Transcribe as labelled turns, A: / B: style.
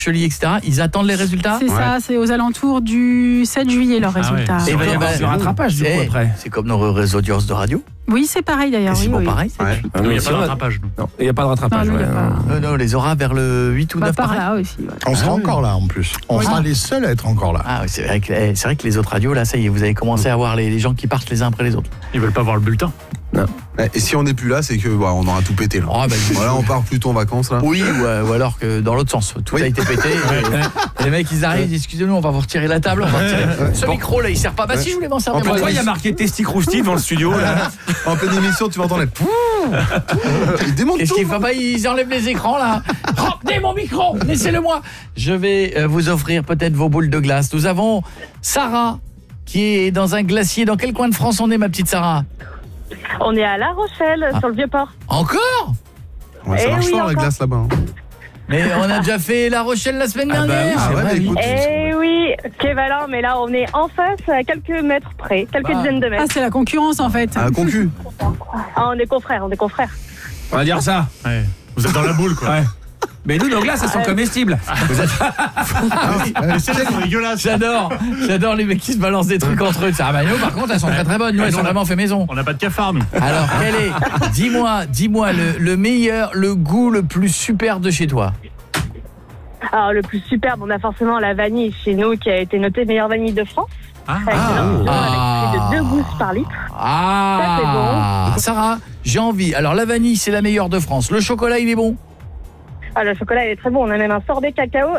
A: Chely, etc. Ils attendent les résultats.
B: C'est ça, c'est aux alentours du 7 juillet leurs résultats.
A: Et ben,
C: le rattrapage du coup après.
A: C'est comme nos réseaux d'audience de radio.
B: Oui, c'est pareil d'ailleurs.
A: Quasiment
B: oui.
A: pareil.
D: Il n'y a pas de rattrapage.
C: Non, il n'y a pas de rattrapage.
B: Non, il y a pas.
A: Non, les aura vers le 8 ou 9
B: par
A: pareil.
B: là aussi. Ouais.
E: On sera encore là en plus. On sera les seuls à être encore là.
A: Ah oui, c'est vrai que les autres radios, là, ça y est, vous avez commencé à voir les gens qui partent les uns après les autres.
D: Ils veulent pas voir le bulletin.
C: Non.
F: Et si on n'est plus là, c'est que on aura tout pété là.
A: Oh, bah,
F: Voilà, on part plutôt en vacances là.
A: Oui, ou alors que dans l'autre sens, tout a été pété. Et les mecs, ils arrivent, ils disent excusez-nous, on va vous retirer la table, on va retirer. Ce micro là, il sert pas. Bah si, je voulais m'en servir.
C: Pourquoi il y a marqué Testi Crousti devant le studio là?
F: En pleine émission, tu vas entendre les ils démontent
A: Qu'est-ce
F: tout.
A: qu'il faut pas, ils enlèvent les écrans là. Ramenez mon micro, laissez-le moi. Je vais vous offrir peut-être vos boules de glace. Nous avons Sarah qui est dans un glacier. Dans quel coin de France on est, ma petite Sarah?
G: On est à La Rochelle, sur le Vieux-Port.
A: Encore?
F: Ouais, ça marche fort la glace là-bas. Hein.
A: Mais on a déjà fait La Rochelle la semaine dernière.
G: Oui, qu'évalent, mais là on est en face à quelques mètres près, quelques dizaines de mètres.
B: Ah, c'est la concurrence en fait.
F: Ah, concu.
G: On est confrères,
C: On va dire ça.
D: Ouais. Vous êtes dans la boule quoi.
C: Ouais. Mais nous, nos glaces, elles sont comestibles.
D: C'est dégueulasse.
A: J'adore les mecs qui se balancent des trucs entre eux. Ah bah nous, par contre, elles sont très très bonnes. Nous, elles sont vraiment fait maison.
D: On n'a pas de cafard nous.
A: Alors, quel est, dis-moi le meilleur, le goût le plus super de chez toi?
G: Alors le plus superbe, on a forcément la vanille chez nous qui a été notée meilleure vanille de France. Avec plus de 2 gousses par litre. Ça c'est bon.
A: Sarah, j'ai envie. Alors la vanille, c'est la meilleure de France. Le chocolat, il est bon?
G: Ah, le chocolat il est très bon, on a même un sorbet cacao